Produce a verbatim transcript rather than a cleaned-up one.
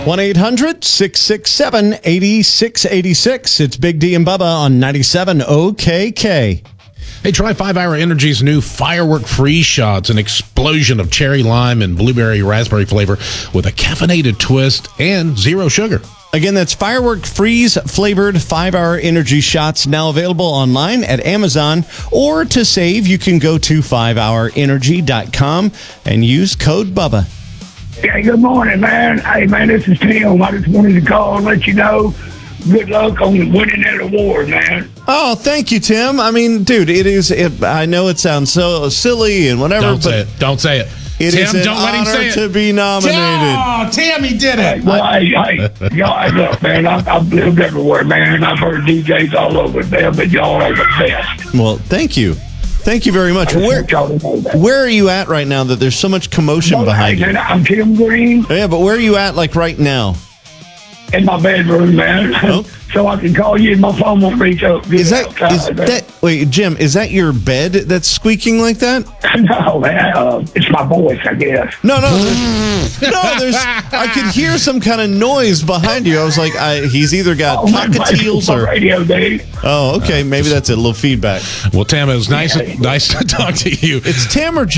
one eight hundred six six seven eight six eight six. It's Big D and Bubba on ninety-seven O K K. Hey, try five hour Energy's new Firework Freeze Shots, an explosion of cherry lime and blueberry raspberry flavor with a caffeinated twist and zero sugar. Again, that's Firework Freeze flavored five hour energy shots, now available online at Amazon. Or to save, you can go to five hour energy dot com and use code Bubba. Hey, good morning, man. Hey, man, this is Tim. I just wanted to call and let you know good luck on winning that award, man. Oh, thank you, Tim. I mean, dude, it is. It, I know it sounds so silly and whatever, Don't but say it. Don't say it. it Tim, is an don't let him honor say it. to be nominated. Oh, Tim, he did Hey, it. well, hey, hey, y'all, hey, look, man, I've, I've lived everywhere, man. I've heard D Js all over there, but y'all are the best. Well, thank you. Thank you very much. I just Where want y'all to know that. where are you at right now that there's so much commotion Well, behind hey, you? man, I'm Tim Green Yeah, but where are you at like right now? in my bedroom, man. Oh. So I can call you and my phone won't reach up. Is that outside, is man. that wait, Jim, is that your bed that's squeaking like that? No, man, uh, it's my voice, I guess. No, no. No, there's I could hear some kind of noise behind you. I was like, I, he's either got Oh, man, cockatiels my or radio, dude. Oh, okay, maybe that's it, a little feedback. Well, Tim, it was nice, nice to talk to you. It's Tim or Jim?